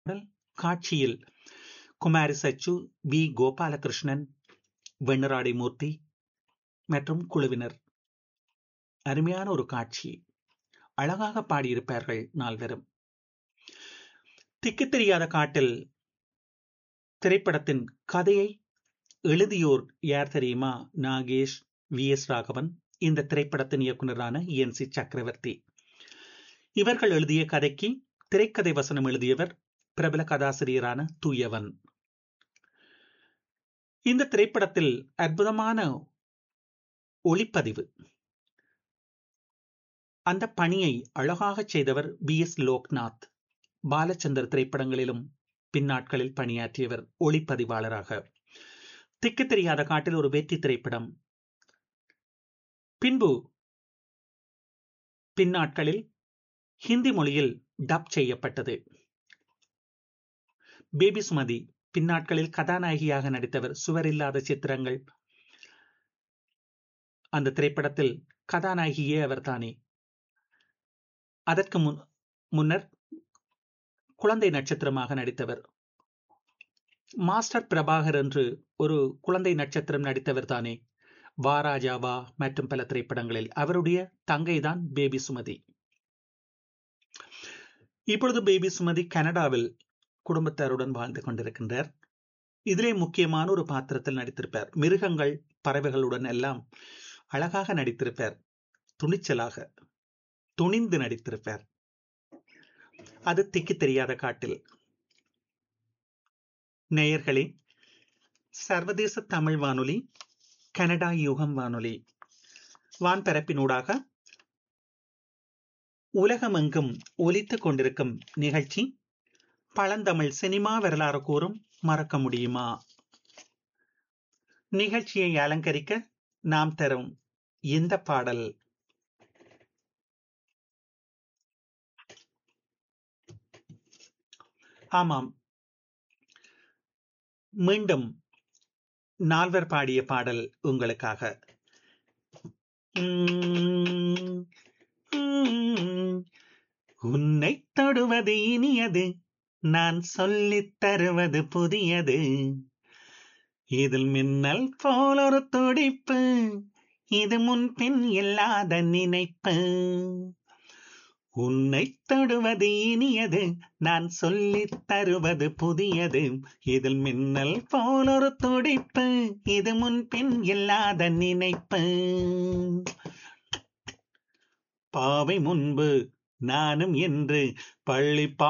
பாடல் காட்சியில் குமாரி சச்சு, வி கோபாலகிருஷ்ணன், வெண்ணராடை மூர்த்தி மற்றும் குழுவினர். அருமையான ஒரு காட்சி. அழகாக பாடியிருப்பார்கள் நால்வரும். திக்கு தெரியாத காட்டில் திரைப்படத்தின் கதையை எழுதியோர் யார் தெரியுமா? Nagesh, V S Raghavan. இந்த திரைப்படத்தின் இயக்குனரான என்.சி. சக்கரவர்த்தி. இவர்கள் எழுதிய கதைக்கு திரைக்கதை வசனம் எழுதியவர் பிரபல கதாசிரியரான தூயவன். இந்த திரைப்படத்தில் அற்புதமான ஒளிப்பதிவு, அந்த பணியை அழகாக செய்தவர் பி எஸ் லோக்நாத். பாலச்சந்தர் திரைப்படங்களிலும் பின்னாட்களில் பணியாற்றியவர் ஒளிப்பதிவாளராக. திக்கு தெரியாத காட்டில் ஒரு வெற்றி திரைப்படம். பின்பு பின்னாட்களில் ஹிந்தி மொழியில் டப் செய்யப்பட்டது. பேபி சுமதி பின்னாட்களில் கதாநாயகியாக நடித்தவர். சுவரில்லாத சித்திரங்கள், அந்த திரைப்படத்தில் கதாநாயகியே அவர்தானே. அதற்கு முன்னர் குழந்தை நட்சத்திரமாக நடித்தவர். மாஸ்டர் பிரபாகர் என்று ஒரு குழந்தை நட்சத்திரம் நடித்தவர் தானே. வாராஜாவா மற்றும் பல திரைப்படங்களில் அவருடைய தங்கைதான் பேபி சுமதி. இப்பொழுது பேபி சுமதி கனடாவில் குடும்பத்தாருடன் வாழ்ந்து கொண்டிருக்கின்றார். இதிலே முக்கியமான ஒரு பாத்திரத்தில் நடித்திருப்பார். மிருகங்கள், பறவைகளுடன் எல்லாம் அழகாக நடித்திருப்பார். துணிச்சலாக துணிந்து நடித்திருப்பார். அது திக்கு தெரியாத காட்டில். நேயர்களே, சர்வதேச தமிழ் வானொலி, கனடா யுகம் வானொலி வான்பரப்பினூடாக உலகமெங்கும் ஒலித்துக் கொண்டிருக்கும் நிகழ்ச்சி பழந்தமிழ் சினிமா வரலாறு கூறும் மறக்க முடியுமா? நிகழ்ச்சியை அலங்கரிக்க நாம் தரும் இந்த பாடல் ஆமாம், மீண்டும் நால்வர் பாடிய பாடல் உங்களுக்காக. உன்னை தொடுவது இனியது, நான் சொல்லித் தருவது புதியது, இதில் மின்னல் போல் ஒரு துடிப்பு, இது முன்பின் இல்லாத நினைப்பு. உன்னை தொடுவது இனியது, நான் சொல்லித் தருவது புதியது, இதில் மின்னல் போல் ஒரு துடிப்பு, இது முன்பின் இல்லாத நினைப்பு. பாவை முன்பு நானும் என்று பள்ளி